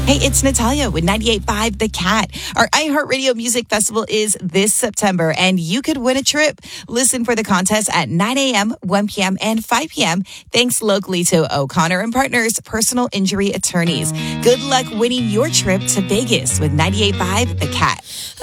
Hey, it's Natalia with 98.5 The Cat. Our iHeartRadio Music Festival is this September, and you could win a trip. Listen for the contest at 9 a.m., 1 p.m., and 5 p.m. Thanks locally to O'Connor and Partners Personal Injury Attorneys. Good luck winning your trip to Vegas with 98.5 The Cat.